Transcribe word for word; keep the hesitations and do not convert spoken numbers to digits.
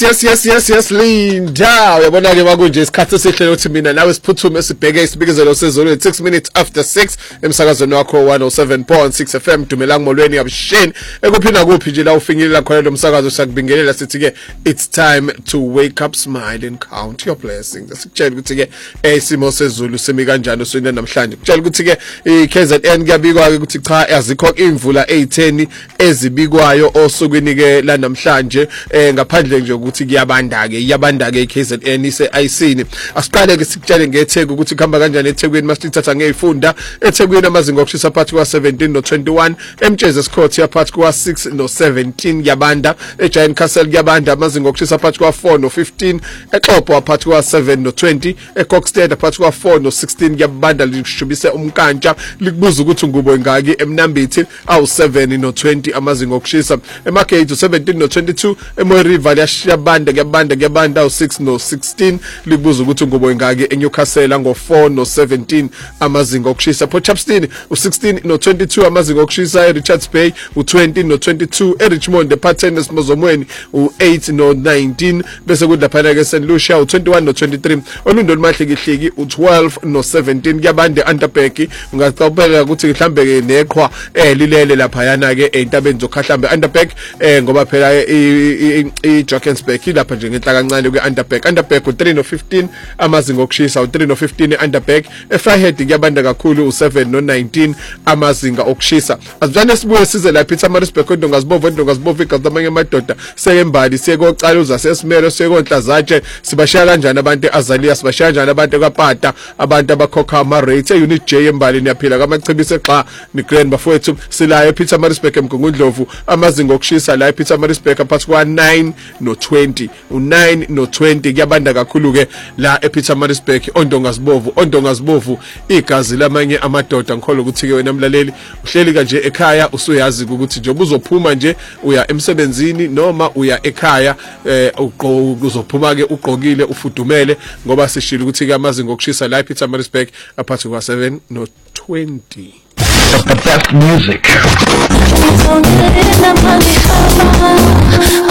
yes yes yes yes Linda uyabona ke bakunje isikhathi esihle uthi mina nawe siphuthume sibheke isibikezelo sezolo six minutes after six emsakazweni wakho one oh seven point six F M Dumelang molweni yabishini ekuphina kuphi nje la ufinyelela khona lo msakazo sakubingelela sithi ke it's time to wake up, smile and count your blessings. Sikutshela ukuthi ke isimo sezulu simi kanjani uswini namhlanje. Kutshela ukuthi ke i-K Z N kuyabikwa ukuthi cha azikho imvula eighteen ezibikwayo osukwini ke la namhlanje eh ngaphandle nje ukuthi kuyabanda ke iyabanda ke i-K Z N ise ayisini. Asiqale ke sikutshele ngeTheku ukuthi khamba kanjani eThekwini masithatha ngeyifunda eThekwini amazinga okushisa phakathi kwa seventeen no twenty-one eMtsheze Court yaphakathi kwa six no seventeen yabanda eGiant Castle yabanda amazinga okushisa phakathi kwa four no fifteen eXhopho phakathi kwa seven no twenty eKokstad phakathi kwa four no sixteen yabanda lishubise umkantsha likubuza ukuthi ngubo ingaki eMnambithi awu seven no twenty amazinga okushisa eMagate seventeen no twenty-two eMoy River yashabanda yabanda yabanda awu six no sixteen likubuza ukuthi ngubo ingaki eNewcastle ngo four no seventeen amazinga okushisa Port Shepstone u sixteen no twenty-two amazinga okushisa eRichards Bay u twenty no twenty-two eRichmond ePattern eSimozomweni u eight no nineteen bese kudlaphana ke Saint Lucia u twenty-one no twenty-three Olundo Mahlekihliki u twelve no seventeen kuyabande Underberg ungacabela ukuthi mhlambe ke neqhwa eh lilele lapha yana ke entabeni zokhahlambe Underberg eh ngoba phela i Drakensberg ilapha nje ngenhla kancane ku Underberg Underberg u three no fifteen amazinga okushisa u three no fifteen Underberg eFryhead kuyabanda kakhulu u seven no nineteen amazinga okushisa azijane sibuye size la Pietermaritzburg kodwa ngazibova kodwa ngazibova igazi lamanye amadoda sekembali sekocala uza sesimelo sekonhla zatshe sibashaya kanjani abantu eAzalia sibashaya kanjani abantu eKapata abantu abakhokha ama rates eUnit J embali niyaphila kamachibise xa ni grand bafowethu silayo ePietermaritzburg emgungundlovu amazinga okushisa la ePietermaritzburg phakathi kwa nine no twenty u nine no twenty kuyabanda kakhulu ke la ePietermaritzburg ondongazibovu ondongazibovu igazi lamanye amadoda ngikholwa ukuthi ke wena mlaleli uhleli kanje ekhaya usuyazi ukuthi nje ubuzophuma nje uya emsebenzini noma uya ekhaya eh uzophuma ke ugqokile ufudumele ngoba sishilo ukuthi ke amazinga okushisa la ePietermaritzburg aphathi kwa seven no twenty. The best music.